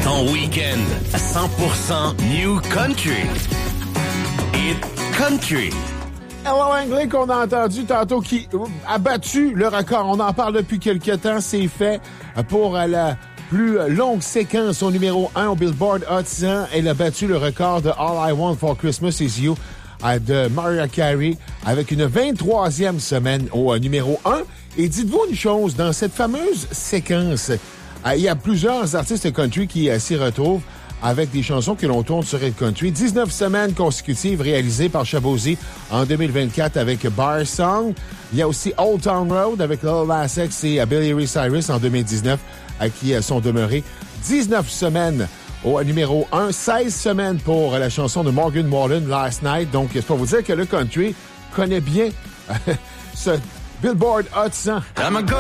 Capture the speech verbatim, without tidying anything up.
Ton week-end cent pour cent New Country. Hit Country. Hello Anglais qu'on a entendu tantôt qui a battu le record. On en parle depuis quelques temps. C'est fait pour la plus longue séquence au numéro un au Billboard Hot cent. Elle a battu le record de All I Want for Christmas Is You de Mariah Carey avec une vingt-troisième semaine au numéro un. Et dites-vous une chose, dans cette fameuse séquence, il y a plusieurs artistes country qui s'y retrouvent avec des chansons que l'on tourne sur Hit Country. dix-neuf semaines consécutives réalisées par Shabozy en deux mille vingt-quatre avec Bar Song. Il y a aussi Old Town Road avec Lil Nas X et Billy Ray Cyrus en deux mille dix-neuf à qui sont demeurés dix-neuf semaines au numéro un, seize semaines pour la chanson de Morgan Wallen, Last Night. Donc, c'est pour vous dire que le country connaît bien ce Billboard Hot cent.